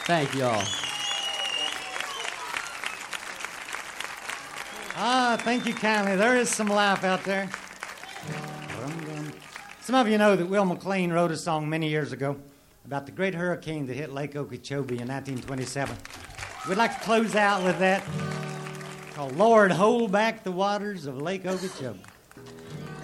Thank you all. Thank you kindly. There is some life out there. Some of you know that Will McLean wrote a song many years ago about the great hurricane that hit Lake Okeechobee in 1927. We'd like to close out with that called Lord, Hold Back the Waters of Lake Okeechobee.